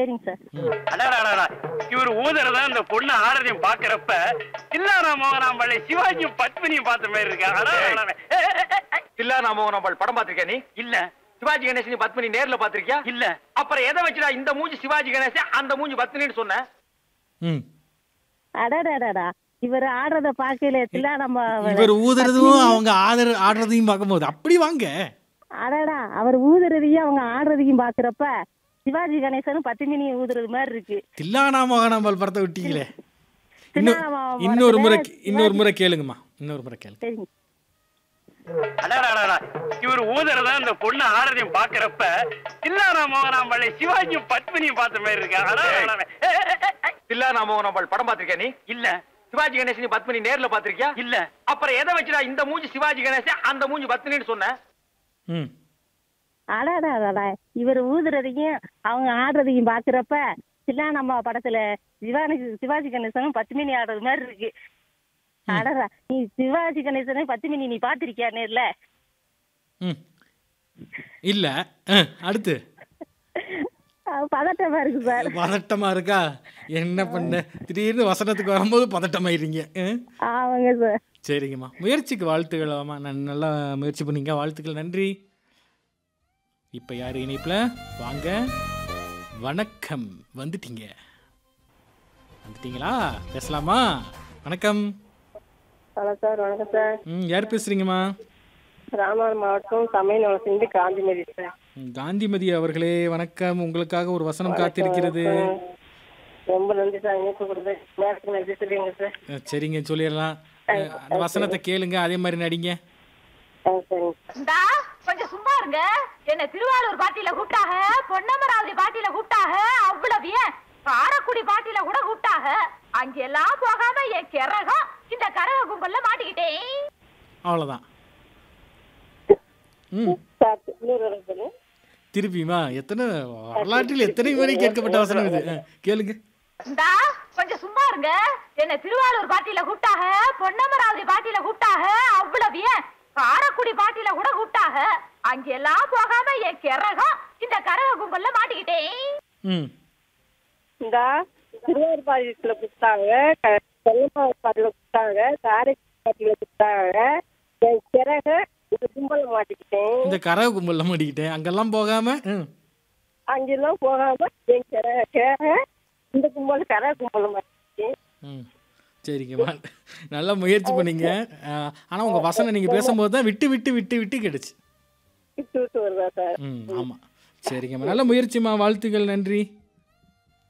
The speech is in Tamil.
சரிங்க சார். அடாடாடா, இவர் ஊதுறதா இந்த பொண்ணு ஆடுறதையும் பாக்குறப்ப தில்லானா மோகனாம்பாளை சிவாஜியும் பத்மினியும் பார்த்த மாதிரி இருக்கா. தில்லானா மோகனாம்பாள் படம் பாத்திருக்கியா நீ? இல்ல. சிவாஜி கணேசன் பத்மினி நேர்ல பாத்திருக்கியா? இல்ல. அப்புறம் எதை வச்சுடா இந்த மூஞ்சி சிவாஜி கணேசன் அந்த மூஞ்சி பத்மினின்னு சொன்ன? அடாடாடாடா, இவர் ஆடுறத பாக்கல தில்லானா இவர் ஊதுறதும் அவங்க ஆடுறதையும் பார்க்கும்போது அப்படி வாங்க. அடடா, அவர் ஊதுறதையும் அவங்க ஆடுறதையும் பாக்குறப்ப சிவாஜி கணேசனும் பத்மினியும் ஊதுறது மாதிரி இருக்கு. தில்லானா மோகனாம்பாள் படத்தை விட்டீங்களே. இன்னொரு முறை கேளுங்கம்மா. இன்னொரு முறை கேளுங்க. சரிங்க. அடாடாடா, இவர் ஊதுறதா இந்த பொண்ணு ஆடுறதையும் பாக்குறப்ப தில்லானா மோகனாம்பாளை சிவாஜியும் பத்மினியும் பார்த்த மாதிரி இருக்கா. தில்லானா மோகனாம்பாள் படம் பாத்திருக்கியா நீ? இல்ல. சிவாஜி கணேசன் பத்மினி நேர்ல பாத்திருக்கியா? இல்ல. அப்புறம் எதை வச்சுடா இந்த மூஞ்சி சிவாஜி கணேசன் அந்த மூஞ்சி பத்மினின்னு சொன்ன? அடாடாடா, இவர் ஊதுறதையும் அவங்க ஆடுறதையும் பாக்குறப்ப தில்லானா படத்துல சிவாஜி கணேசனும் பத்மினி ஆடுறது மாதிரி இருக்கு. அடடா, நீ சிவாஜி கணேசனும் பத்மினி நீ பாத்திருக்கியா நேர்ல? இல்ல. அடுத்து பதட்டமா இருக்கு சார். பதட்டமா இருக்கா? என்ன பண்ண, திடீர்னு வசனத்துக்கு வரும்போது பதட்டமாயிடுறீங்க. ஆமாங்க சார். சரிங்கம்மா, முயற்சிக்கு வாழ்த்துக்கள். ஆமா, நான் நல்லா முயற்சி பண்ணீங்க, வாழ்த்துக்கள், நன்றி. இப்போ யார் இணைப்பில்? வாங்க, வணக்கம். வந்துட்டீங்களா? பேசலாமா? வணக்கம். Hello sir. வணக்கம் சார். யார் பேசுறீங்கம்மா? ராமநாதபுரம் மாவட்டம் சமயநலத்திலிருந்து காந்திமதி சார். காந்திமதி அவர்களே வணக்கம். உங்களுக்காக ஒரு வசனம் காத்திருக்கிறது. ரொம்ப நன்றி சார். நன்றி சொல்லுங்க சார். சரிங்க, சொல்லிடலாம். அந்த வசனத்தை கேளுங்க, அதே மாதிரி நடிங்க. கொஞ்சம் சும்மா இருங்க. என்ன திருவாரூர் பாட்டியில கூப்பிட்டாக, பொன்னமராவதி பாட்டியில கூப்பிட்டாக, அவ்வளவு ஏன் காரக்குடி பாட்டியில கூட கூப்பிட்டாக. அங்கெல்லாம் போகாம என் கிறகம் இந்த கரக கும்பல்ல மாட்டிக்கிட்டேன். அவ்வளவுதான். திருப்பியுமா? எத்தனை வரலாற்றில் எத்தனை முறை கேட்கப்பட்ட வசனம் இது, கேளுங்க. கொஞ்சம் சும்மா இருங்க. என்ன திருவாரூர் பாட்டியில கூப்பிட்டாக, பொன்னமராவதி பாட்டியில கூப்பிட்டாக, அவ்வளவு ஏன் காரக்குடி பாட்டியில கூட கூப்பிட்டாக. அங்கெல்லாம் போகாம என் கிறகம் இந்த கரக கும்பல்ல மாட்டிக்கிட்டேன். திருவாரூர் பாட்டியில கூப்பிட்டாங்க, பொன்னமராவதி பாட்டியில கூப்பிட்டாங்க, காரைக்குடி பாட்டியில கூப்பிட்டாங்க, என் கிறகம் இந்த கும்பல்ல மாட்டிக்கிட்டேன். இந்த கரக கும்பல்ல மாட்டிக்கிட்டேன். அங்கெல்லாம் போகாம என் கிறகம் இந்த கும்பல் கரக கும்பல்ல மாட்டிக்கிட்டேன். சரிங்கம்மா, நல்லா முயற்சி பண்ணீங்க. ஆனா உங்க வசனம் நீங்க பேசும்போது தான் விட்டு விட்டு விட்டு விட்டு கிடைச்சு. வருதா சார்? ஆமா. சரிங்கம்மா, நல்ல முயற்சிம்மா, வாழ்த்துக்கள், நன்றி.